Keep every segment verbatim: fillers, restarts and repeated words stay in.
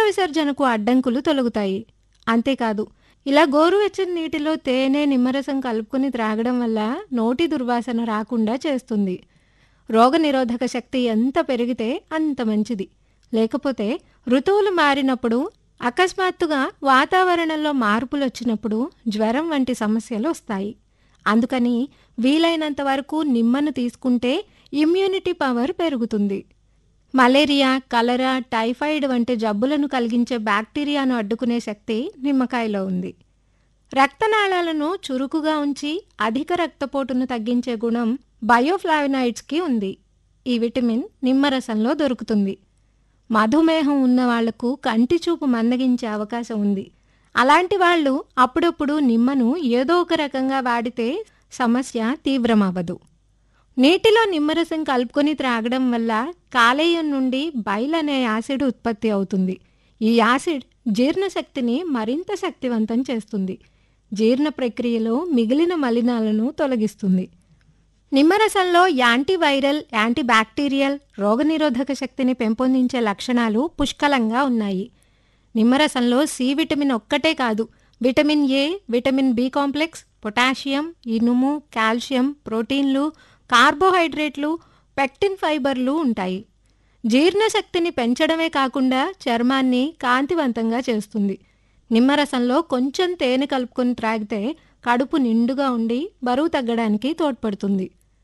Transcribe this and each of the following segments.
విసర్జనకు అడ్డంకులు తొలగుతాయి. అంతేకాదు, ఇలా గోరువెచ్చని నీటిలో తేనె, నిమ్మరసం కలుపుకొని త్రాగడం వల్ల నోటి దుర్వాసన రాకుండా చేస్తుంది. రోగనిరోధక శక్తి ఎంత పెరిగితే అంత మంచిది. లేకపోతే ఋతువులు మారినప్పుడు, అకస్మాత్తుగా వాతావరణంలో మార్పులొచ్చినప్పుడు జ్వరం వంటి సమస్యలు వస్తాయి. అందుకని వీలైనంత వరకు నిమ్మను తీసుకుంటే ఇమ్యూనిటీ పవర్ పెరుగుతుంది. మలేరియా, కలరా, టైఫాయిడ్ వంటి జబ్బులను కలిగించే బ్యాక్టీరియాను అడ్డుకునే శక్తి నిమ్మకాయలో ఉంది. రక్తనాళాలను చురుకుగా ఉంచి అధిక రక్తపోటును తగ్గించే గుణం బయోఫ్లావినాయిడ్స్కి ఉంది. ఈ విటమిన్ నిమ్మరసంలో దొరుకుతుంది. మధుమేహం ఉన్న వాళ్లకు కంటి చూపు మందగించే అవకాశం ఉంది. అలాంటి వాళ్ళు అప్పుడప్పుడు నిమ్మను ఏదో ఒక రకంగా వాడితే సమస్య తీవ్రమవ్వదు. నీటిలో నిమ్మరసం కలుపుకొని త్రాగడం వల్ల కాలేయం నుండి బైల్ అనే యాసిడ్ ఉత్పత్తి అవుతుంది. ఈ యాసిడ్ జీర్ణశక్తిని మరింత శక్తివంతం చేస్తుంది. జీర్ణ ప్రక్రియలో మిగిలిన మలినాలను తొలగిస్తుంది. నిమ్మరసంలో యాంటీవైరల్, యాంటీబ్యాక్టీరియల్, రోగనిరోధక శక్తిని పెంపొందించే లక్షణాలు పుష్కలంగా ఉన్నాయి. నిమ్మరసంలో సి విటమిన్ ఒక్కటే కాదు, vitamin A, vitamin B complex, potassium, ఇనుము, కాల్షియం, ప్రోటీన్లు, కార్బోహైడ్రేట్లు, పెక్టిన్ ఫైబర్లు ఉంటాయి. జీర్ణశక్తిని పెంచడమే కాకుండా చర్మాన్ని కాంతివంతంగా చేస్తుంది. నిమ్మరసంలో కొంచెం తేనె కలుపుకొని త్రాగితే కడుపు నిండుగా ఉండి బరువు తగ్గడానికి తోడ్పడుతుంది.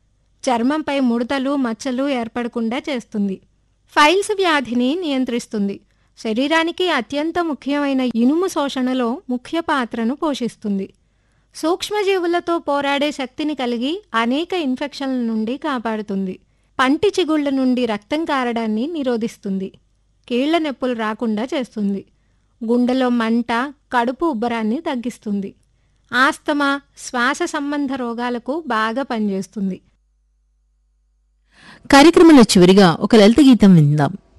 చర్మంపై ముడతలు, మచ్చలు ఏర్పడకుండా చేస్తుంది. ఫైల్స్ వ్యాధిని నియంత్రిస్తుంది. శరీరానికి అత్యంత ముఖ్యమైన ఇనుము శోషణలో ముఖ్య పాత్రను పోషిస్తుంది. సూక్ష్మజీవులతో పోరాడే శక్తిని కలిగి అనేక ఇన్ఫెక్షన్ల నుండి కాపాడుతుంది. పంటి చిగుళ్ల నుండి రక్తం కారడాన్ని నిరోధిస్తుంది. కీళ్ల నొప్పులు రాకుండా చేస్తుంది. గుండెలో మంట, కడుపు ఉబ్బరాన్ని తగ్గిస్తుంది. ఆస్తమా, శ్వాస సంబంధ రోగాలకు బాగా పనిచేస్తుంది. కార్యక్రమంలో చివరిగా ఒక లలిత గీతం విందాం.